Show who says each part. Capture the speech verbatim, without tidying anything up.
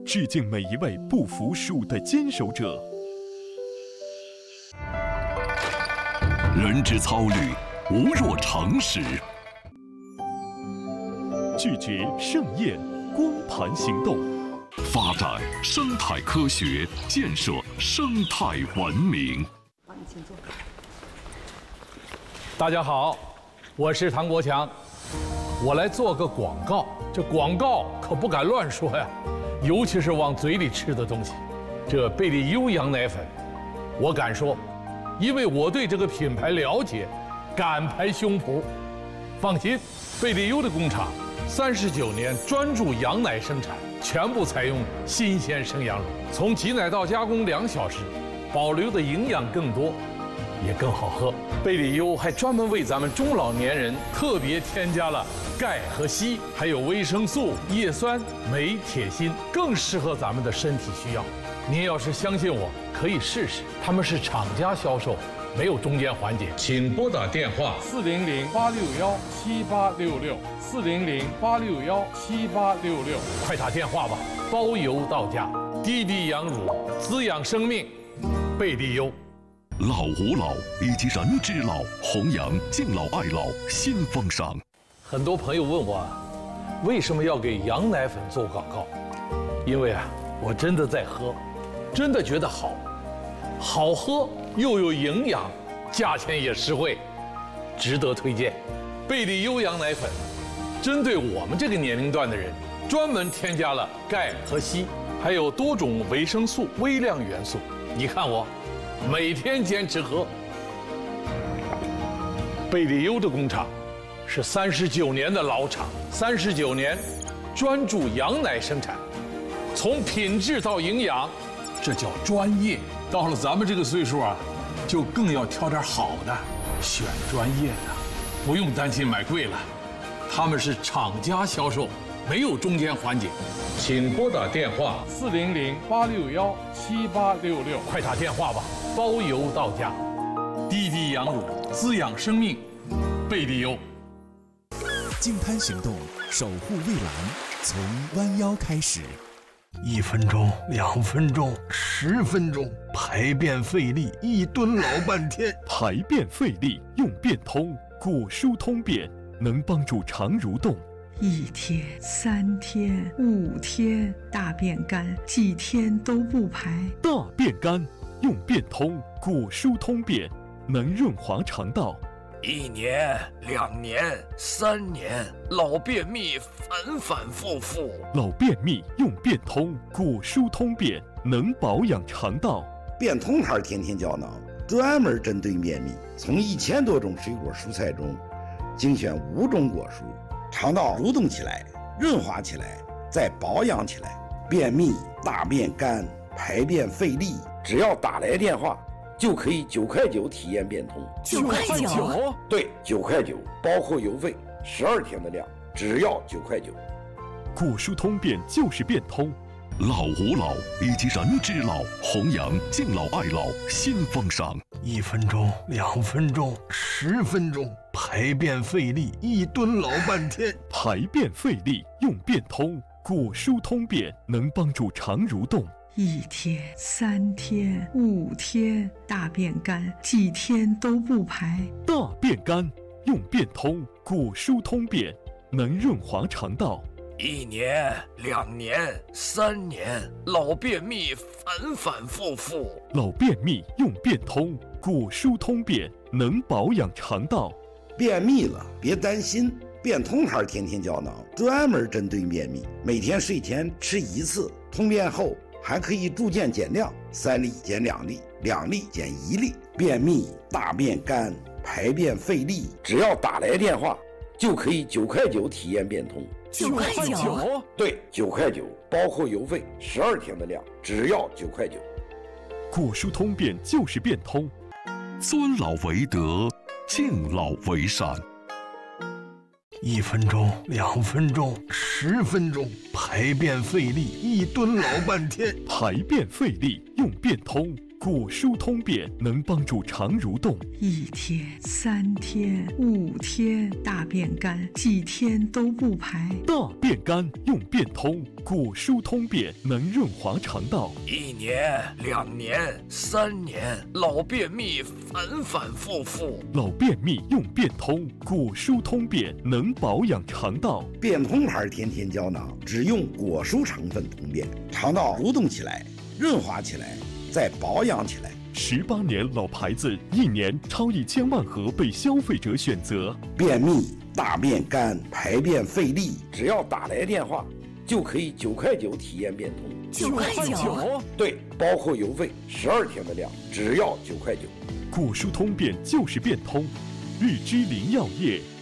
Speaker 1: 致敬每一位不服输的坚守者。
Speaker 2: 人之操虑，无若常识。
Speaker 1: 拒绝盛宴，光盘行动。
Speaker 2: 发展生态科学，建设生态文明。
Speaker 3: 请坐。
Speaker 4: 大家好，我是唐国强，我来做个广告。这广告可不敢乱说呀，尤其是往嘴里吃的东西。这贝利优羊奶粉，我敢说，因为我对这个品牌了解，敢拍胸脯。放心，贝利优的工厂三十九年专注羊奶生产，全部采用新鲜生羊乳，从挤奶到加工两小时，保留的营养更多，也更好喝。贝利优还专门为咱们中老年人特别添加了钙和硒，还有维生素、叶酸、镁、铁、锌，更适合咱们的身体需要。您要是相信我，可以试试。他们是厂家销售，没有中间环节。请拨打电话四零零八六幺七八六六四零零八六幺七八六六，快打电话吧，包邮到家。滴滴羊乳，滋养生命，贝利优。
Speaker 2: 老吾老以及人之老，弘扬敬老爱老新风尚。
Speaker 4: 很多朋友问我，为什么要给羊奶粉做广告？因为啊，我真的在喝，真的觉得好，好喝又有营养，价钱也实惠，值得推荐。贝利优羊奶粉，针对我们这个年龄段的人，专门添加了钙和硒，还有多种维生素、微量元素。你看我。每天坚持喝。贝利优的工厂是三十九年的老厂，三十九年专注羊奶生产，从品质到营养，这叫专业。到了咱们这个岁数啊，就更要挑点好的，选专业的，不用担心买贵了。他们是厂家销售，没有中间环节。请拨打电话四零零八六幺七八六六，快打电话吧，包邮到家。滴滴羊乳，滋养生命，贝利优。
Speaker 5: 净滩行动，守护蔚蓝，从弯腰开始。
Speaker 6: 一分钟，两分钟，十分钟，排便费力，一蹲老半天。
Speaker 1: 排便费力用便通，果蔬通便，能帮助肠蠕动。
Speaker 3: 一天、三天、五天，大便干，几天都不排。
Speaker 1: 大便干用便通，果蔬通便，能润滑肠道。
Speaker 7: 一年、两年、三年，老便秘反反复复。
Speaker 1: 老便秘用便通，果蔬通便，能保养肠道。
Speaker 8: 便通牌天天胶囊专门针对便秘，从一千多种水果蔬菜中精选五种果蔬，肠道蠕动起来，润滑起来，再保养起来。便秘、大便干、排便费力，只要打来电话，就可以九块九体验便通。
Speaker 3: 九块九？
Speaker 8: 对，九块九，包括邮费，十二天的量，只要九块九。
Speaker 1: 果蔬通便就是便通。
Speaker 2: 老吾老以及人之老，弘扬敬老爱老新风尚。
Speaker 6: 一分钟，两分钟，十分钟，排便费力，一蹲老半天。
Speaker 1: 排便费力用便通，果蔬通便，能帮助肠蠕动。
Speaker 3: 一天、三天、五天，大便干，几天都不排。
Speaker 1: 大便干用便通，果蔬通便，能润滑肠道。
Speaker 7: 一年、两年、三年，老便秘反反复复。
Speaker 1: 老便秘用便通，果蔬通便，能保养肠道。
Speaker 8: 便秘了别担心，便通牌天天胶囊专门针对便秘，每天睡前吃一次，通便后还可以逐渐减量，三粒减两粒，两粒减一粒。便秘、大便干、排便费力，只要打来电话，就可以九块九体验便通。
Speaker 3: 九块九？
Speaker 8: 对，九块九，包括邮费，十二天的量，只要九块九。
Speaker 1: 果蔬通便就是便通。
Speaker 2: 尊老为德，敬老为善。
Speaker 6: 一分钟，两分钟，十分钟，排便费力，一蹲老半天。
Speaker 1: 排便费力用便通，果果舒通便能帮助肠蠕动。
Speaker 3: 一天、三天、五天，大便干，几天都不排。
Speaker 1: 大便干用便通，果舒通便能润滑肠道。
Speaker 7: 一年、两年、三年，老便秘反反复复。
Speaker 1: 老便秘用便通，果舒通便能保养肠道。
Speaker 8: 便通牌甜甜胶囊只用果舒成分通便，肠道蠕动起来，润滑起来，再保养起来。
Speaker 1: 十八年老牌子，一年超一千万盒被消费者选择。
Speaker 8: 便秘、大便干、排便费力，只要打来电话，就可以九块九体验便通。
Speaker 9: 九块九？
Speaker 8: 对，包括邮费，十二天的量，只要九块九。
Speaker 1: 果舒通便就是便通，日之林药业。